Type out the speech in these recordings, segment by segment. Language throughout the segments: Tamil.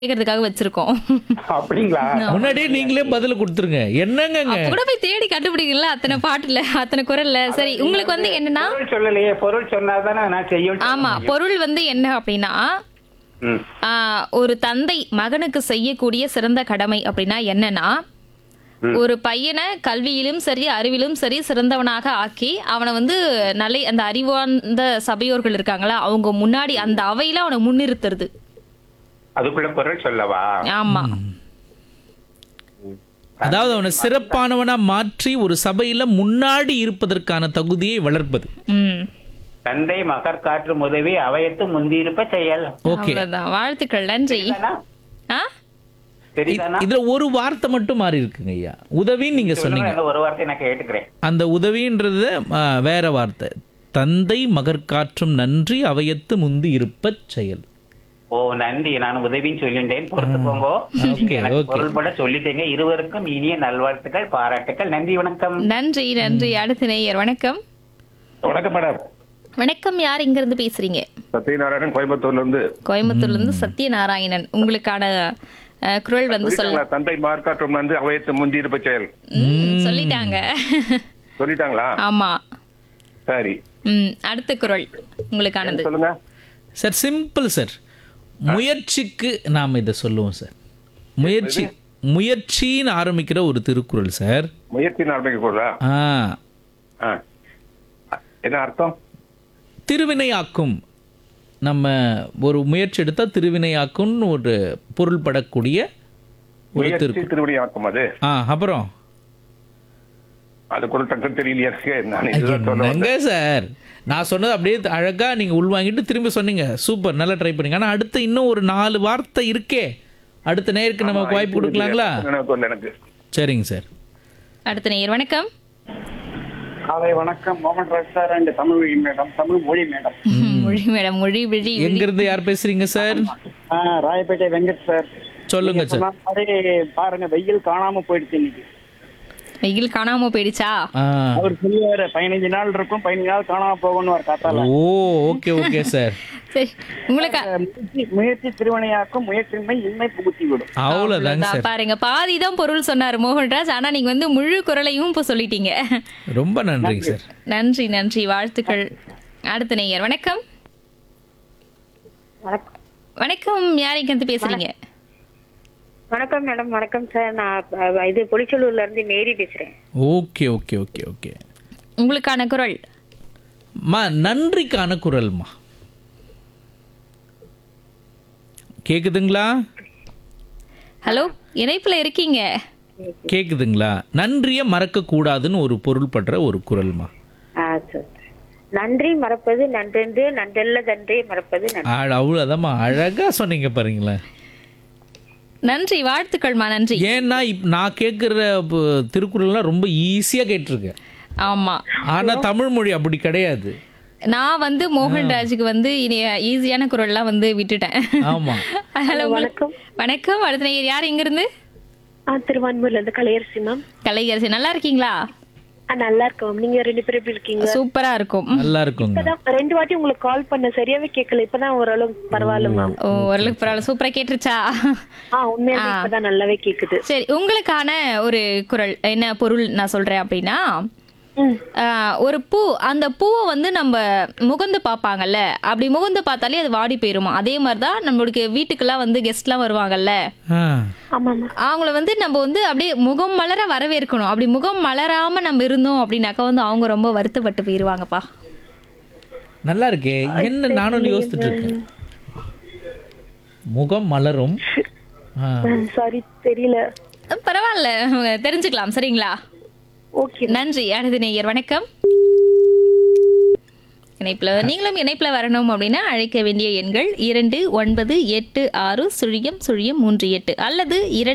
கேக்குறதுக்காக வச்சிருக்கோம். அப்படிங்களா? முன்னாடியே நீங்களே பதில் கொடுத்துருங்க. என்னங்கங்க? அப்ப கூட போய் தேடி கண்டுபிடிக்கல அத்தனை பாட்டுல, அத்தனை குரல்ல. சரி, உங்களுக்கு வந்து என்னன்னா, பொருள் சொல்லலையே, பொருள் சொன்னாதானே நான் செய்யும். ஆமா, பொருள் வந்து என்ன அப்படின்னா, ம். ஒரு தந்தை மகனுக்கு செய்யக்கூடிய சிறந்த கடமை அப்படின்னா என்னன்னா, ஒரு பையனை கல்வியிலும் சரி அறிவிலும் சரி சிறந்தவனாக ஆக்கி அவனை வந்து நல்ல அந்த அறிவார்ந்த சபையோர்கள் இருக்காங்களா அவங்க முன்னாடி அந்த அவையில அவனை முன்னிறுத்துறது. அதுக்குள்ள பொருள் சொல்லவா? ஆமா, அதாவது அவனை சிறப்பானவனா மாற்றி ஒரு சபையில முன்னாடி இருப்பதற்கான தகுதியை வளர்ப்பது. ம், தந்தை மகர் காற்றும் உதவி அவையத்து முந்தியிருப்ப செயல். ஓகே. அவ்வளவுதான். வாழ்த்துக்கள், நன்றி. சரிதானா? ஆ, சரிதானா? இதுல ஒரு வார்த்தை மட்டும் மாறி இருக்குங்க ஐயா. உதவின்னு நீங்க சொன்னீங்க. சொல்லுங்க, ஒரு வார்த்தை நான் கேட்டுக்கிறேன். அந்த உதவின்றது வேற வார்த்தை. தந்தை மகற்காற்றும் நன்றி அவையத்து முந்தி இருப்ப செயல். ஓ, நன்றி. நான் உதவின்னு சொல்லிட்டேன், பொறுத்துக்கோங்க. ஓகே, நீங்க எனக்கு ஓகே. பொருள்பட சொல்லிட்டீங்க. இருவருக்கும் இனிய நல்வாழ்த்துக்கள், பாராட்டுக்கள். நன்றி, வணக்கம். நன்றி நன்றி. அடுத்த நேயர். வணக்கம். வணக்கம் மேடம். வணக்கம், யார் இங்க இருந்து பேசுறீங்க? சத்யநாராயணன் கோயம்புத்தூர்ல இருந்து. கோயம்புத்தூர்ல இருந்து சத்யநாராயணன். உங்களுக்கான குரல் வந்து சொல்ல சொல்லிட்டாங்களா? தந்தை மார்க்காற்றும் வந்து அவையத்து முந்தி இருப்ப செயல் சொல்லிட்டாங்க. சொல்லிட்டாங்களா? ஆமா. சரி, அடுத்த குரல் உங்களுக்கானது. சொல்லுங்க. Sir simple sir. முயற்சிக்கு நாம் இதை சொல்லுவோம் சார். முயற்சின்னு ஆரம்பிக்கிற ஒரு திருக்குறள் சார். முயற்சி ஆரம்பிக்க கூடா? ஆ, என்ன அர்த்தம்? திருவினையாக்கும். நம்ம ஒரு முயற்சி எடுத்தா திருவினையாக்கும்னு ஒரு பொருள் படக்கூடிய ஒரு முயற்சி திருக்குறள். திருவினையாக்கும். அது அப்புறம் அது கூட டக்கு தெரியலையா? நான் இதுதான் சொல்ல என்னங்க வந்தேன். சார், நான் சொன்னது அப்படியே அழகா நீங்க உள்வாங்கிட்டு திரும்பி சொன்னீங்க. சூப்பர், நல்லா ட்ரை பண்ணீங்க. ஆனா அடுத்து இன்னும் ஒரு 4 வார்த்தை இருக்கே. அடுத்த நேருக்கு நம்ம வாய்ப்பு கொடுக்கலாங்களா? நினைவுக்கு வரல எனக்கு. சரிங்க சார். அடுத்த நேயர். வணக்கம். காலை வணக்கம். மோகன் Raj sir and Tamil madam, Tamil மொழி மேடம். மொழி மேடம், மொழி விழி. எங்க இருந்து யார் பேசுறீங்க சார்? ராயப்பேட்டை வெங்கட் சார். சொல்லுங்க சார். சொன்ன மாதிரி பாருங்க, வெயில் காணாம போயிடுச்சு இன்னைக்கு. வெயில் காணாம போயிடுச்சா? ஆ. அவர் சொல்லுவாரு 15 நாள் இருக்கும், 15 நாள் காணாம போகணும் ஒரு காத்தால. ஓ, ஓகே ஓகே சார். சரி, உங்களுக்கு முயற்சி திருவினையாக்கும், முயற்சியின்மை இன்மை புகுத்தி விடும். அவ்வளவுதாங்க அதான் சார். பாருங்க, பாதிதான் பொருள் சொன்னாரு மோகன்ராஜ். ஆனா நீங்க வந்து முழு குரலையும் இப்ப சொல்லிட்டீங்க. ரொம்ப நன்றிங்க சார். நன்றி நன்றி, வாழ்த்துக்கள். அடுத்த நேயர். வணக்கம். வணக்கம், யார் இங்க இருந்து பேசுறீங்க? வணக்கம் மேடம். வணக்கம் சார். நான் இது பொலிச்சலூர்ல இருந்து மேரி பேசுறேன். Okay okay okay okay. உங்களுக்கான குரல். நன்றிக்கான குரல்மா. கேக்குதுங்களா? ஹலோ, இணைப்புல இருக்கீங்க? கேக்குதுங்களா? நன்றியை மறக்க கூடாதுன்னு ஒரு பொருள் படுற ஒரு குரல்மா. சார், நன்றி மறப்பது நன்றென்று, நன்றல்ல தன்றே மறப்பது நன்றி. அவ்வளோதாம்மா, அழகா சொன்னீங்க பாருங்களேன். நன்றி, வாழ்த்துக்கள்மா. நன்றி. ஏன்னா நான் கேட்குற திருக்குறள்லாம் ரொம்ப ஈஸியாக கேட்டிருக்கேன். ஆமா, ஆனா தமிழ் மொழி அப்படி கிடையாது. நான் வந்து மோகன்ராஜுக்கு வந்து ஈஸியான குரல்லாம் வந்து விட்டுட்டேன். ஆமா. ஹலோ, வணக்கம். வணக்கம். அடுத்த நேயர். யார் இங்க இருந்து? திருவான்மூர்ல இருந்து கலையரசி மேம். கலையரசி, நல்லா இருக்கீங்களா? நல்லா இருக்கோம். நீங்க 2 பேரும் எப்படி இருக்கீங்க? சூப்பரா இருக்கும். நல்லா இருக்குங்க. இப்பதான் 2 வாட்டி உங்களுக்கு கால் பண்ண, சரியாவே கேட்கல. இப்பதான் ஓரளவுக்கு பரவாயில்ல மேம். ஓ, ஓரளவுக்கு பரவாயில்ல. சூப்பரா கேட்டுருச்சா? உண்மையா இப்பதான் நல்லாவே கேக்குது. சரி, உங்களுக்கான ஒரு குரல் என்ன பொருள் நான் சொல்றேன் அப்படின்னா, ஒரு பூ, அந்த பூவை வந்து நம்ம முகந்து பார்ப்பாங்கல்ல, அப்படி முகந்து பார்த்தாலே அது வாடி போயிருமா. அதே மாதிரிதான் நம்மளுக்கு வீட்டுக்கெல்லாம் வந்து கெஸ்ட்லாம் வருவாங்கல்ல, அவங்கள வந்து நம்ம வந்து அப்படியே முகம் மலர வரவேற்கணும். அப்படி முகம் மலராம நம்ம இருந்தோம் அப்படின்னாக்கா வந்து அவங்க ரொம்ப வருத்தப்பட்டு போயிருவாங்கப்பா. நல்லா இருக்கே. என்ன நானும் யோசிச்சுட்டு இருக்கேன். முகம் மலரும். சாரி, தெரியல. பரவாயில்ல, தெரிஞ்சுக்கலாம். சரிங்களா? ஓகே, நன்றி. அடுத்த நேயர். வணக்கம். நீங்களும் இணைப்புல வரணும் அப்படின்னா அழைக்க வேண்டிய எண்கள் 2986 அல்லது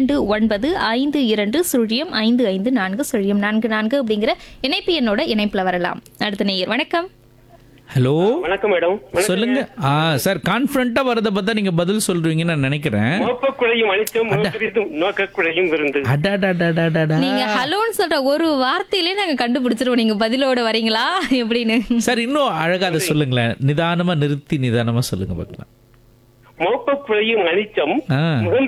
29520524 அப்படிங்கிற இணைப்பு எண்ணோட இணைப்புல வரலாம். அடுத்த நேயர். வணக்கம். ஹலோ, வணக்கம் மேடம். சொல்லுங்க. சார், கான்ஃபிடண்டா வரத பார்த்தா நீங்க பதில் சொல்றீங்கன்னு நான் நினைக்கிறேன். மோப்பக்குழையும் அனைத்தும் நோக்கக்குழையும் விருந்து. அடாடாடாடாடா. நீங்க ஹலோன்னு சொல்ற ஒரு வார்த்தையிலே நாங்க கண்டுபிடிச்சிருவோம் நீங்க பதிலோட வரீங்களா எப்படின்னு. சார், இன்னும் அழகா அதை சொல்லுங்களேன். நிதானமா நிறுத்தி நிதானமா சொல்லுங்க பார்க்கலாம். மோப்ப குழையும் அனிச்சம் ஆ. முகம்